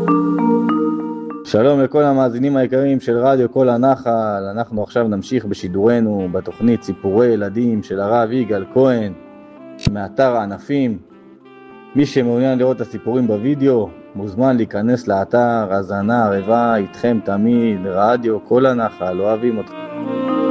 שלום לכל המאזינים היקרים של רדיו כל הנחל. אנחנו עכשיו נמשיך בשידורנו בתוכנית סיפורי ילדים של הרב יגאל כהן מאתר הענפים. מי שמעוניין לראות את הסיפורים בווידאו מוזמן להיכנס לאתר. האזנה ערבה איתכם תמיד, רדיו כל הנחל, אוהבים אותך.